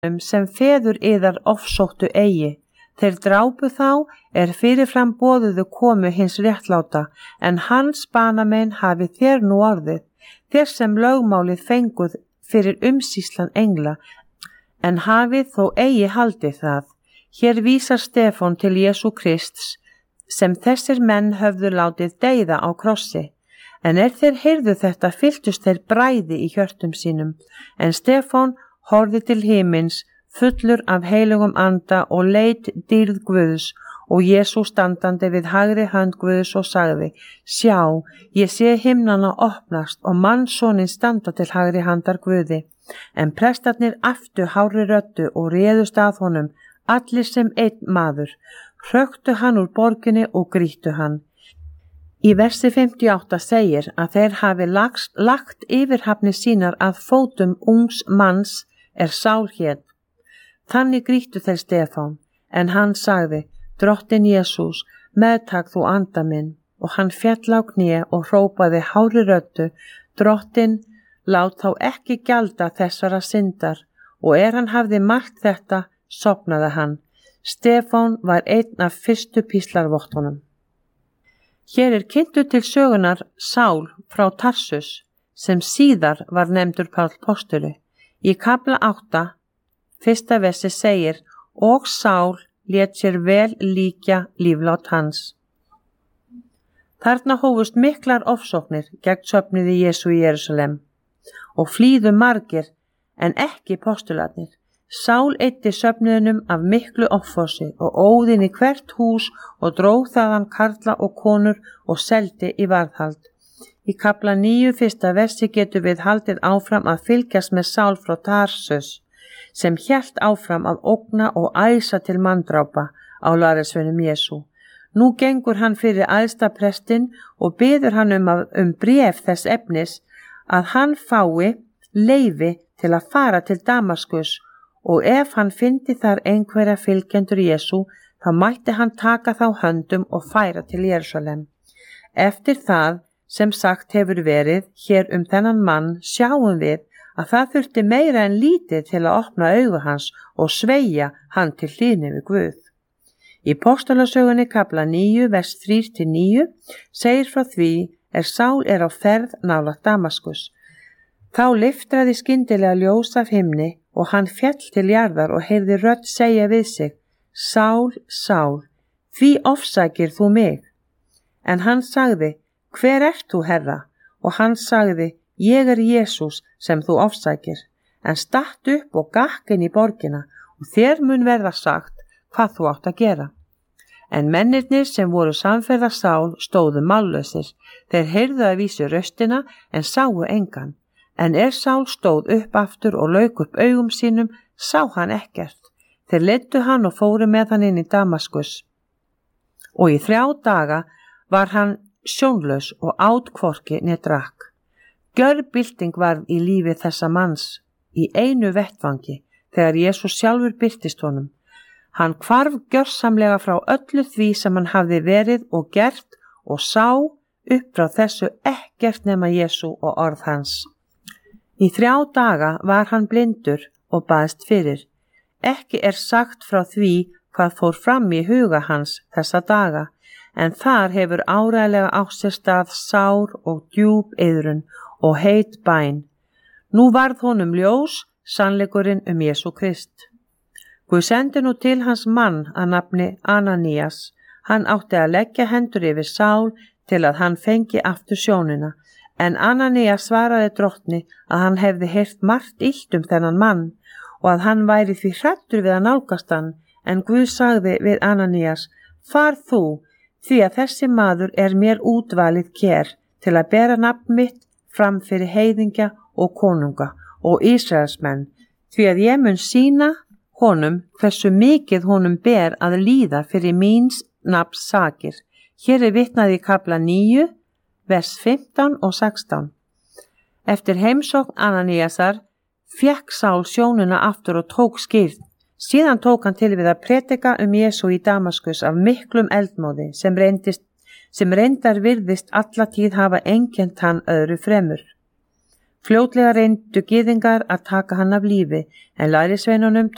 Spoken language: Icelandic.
sem feður yðar ofsóttu eigi. Þeir drápu þá fyrirfram boðuðu komu hins réttláta, en hans banamenn hafi þér nú orðið, þér sem lögmálið fenguð fyrir umsýslan engla, en hafið þó eigi haldið það. Hér vísar Stefán til Jesú Krists, sem þessir menn höfðu látið deyða á krossi. En þeir heyrðu þetta, fylltust þeir bræði í hjörtum sínum, en Stefán horfði til himins, fullur af heilugum anda og leit dýrð Guðs og Jesú standandi við hægri hönd Guðs og sagði: Sjá, ég sé himnana opnast og mannssonin standa til hægri handar Guði. En prestarnir aftu hárri röddu og réðust að honum, allir sem einn maður, hröktu hann úr borginni og grýttu hann. Í versi 58 segir að þeir hafi lagt yfirhafnir sínar að fótum ungs manns Sál hét. Þannig grýttu þeir Stefán, en hann sagði: Drottinn Jesús, meðtak þú anda minn, og hann féll á kné og hrópaði hárri röddu: Drottinn, lát þá ekki gjalda þessara syndar, og hann hafði mælt þetta, sofnaði hann. Stefán var einn af fyrstu píslarvottunum. Hér kynntur til sögunar Sál frá Tarsus, sem síðar var nefndur Páll postuli. Í kafla 8, fyrsta versi segir: Og Sál lét sér vel líkja líflát hans. Þarna hófust miklar ofsóknir gegn söfnuði Jesú í Jerúsalem og flýðu margir, en ekki postularnir. Sál eyddi söfnuðinum af miklu offorsi og óð inn í hvert hús og dróg þaðan karla og konur og seldi í varðhald. Í kafla 9, fyrsta versi getur við haldið áfram að fylgjast með Sál frá Tarsus, sem hélt áfram að ógna og æsa til manndrápa á lærisveinum Jesú. Nú gengur hann fyrir æðsta prestinn og biður hann um bréf þess efnis að hann fái leyfi til að fara til Damaskus, og ef hann fyndi þar einhverja fylgjendur Jesú, þá mætti hann taka þá höndum og færa til Jerúsalem. Eftir það sem sagt hefur verið hér þennan mann sjáum við að það þurfti meira en lítið til að opna augu hans og sveigja hann til hlýðni við Guð. Í Postulasögunni kafla 9, vers 3-9 segir frá því Sál á ferð nálægt Damaskus. Þá lyftraði skyndilega ljós af himni og hann féll til jarðar og heyrði rödd segja við sig: Sál, Sál, hví ofsækir þú mig? En hann sagði: Hver ert þú, Herra? Og hann sagði: Ég Jesús sem þú ofsækir. En statt upp og gakk inn í borgina, og þér mun verða sagt hvað þú átt að gera. En mennirnir sem voru samferða Sál stóðu mállausir. Þeir heyrðu að vísu röstina en sáu engan. En Sál stóð upp aftur og lauk upp augum sínum, sá hann ekkert. Þeir leiddu hann og fóru með hann inn í Damaskus. Og í 3 daga var hann sjónlaus og át hvorki né drakk. Gjörbylting varð í lífi þessa manns í einu vettvangi þegar Jesús sjálfur birtist honum. Hann hvarf gjörsamlega frá öllu því sem hann hafði verið og gert og sá upp frá þessu ekkert nema Jesú og orð hans. Í 3 daga var hann blindur og baðst fyrir. Ekki sagt frá því hvað fór fram í huga hans þessa daga, en þar hefur áreiðanlega átt sér stað sár og djúp iðrun og heit bæn. Nú varð honum ljós sannleikurinn Jesú Krist. Guð sendi nú til hans mann að nafni Ananías. Hann átti að leggja hendur yfir Sál til að hann fengi aftur sjónina, en Ananías svaraði drottni að hann hefði heyrt margt illt þennan mann og að hann væri því hræddur við að nálgast hann, en Guð sagði við Ananías: Far þú, því að þessi maður mér útvalið ker til að bera nafn mitt fram fyrir heiðingja og konunga og Ísraelsmenn, því að ég mun sýna honum hversu mikið honum ber að líða fyrir míns nafns sakir. Hér vitnað í kafla 9, vers 15 og 16. Eftir heimsókn Ananíasar fékk Sál sjónuna aftur og tók skírn. Síðan tók hann til við að predika Jesú í Damaskus af miklum eldmóði sem reyndar virðist alla tíð hafa einkennt hann öðru fremur. Fljótlega reyndu gyðingar að taka hann af lífi, en lærisveinunum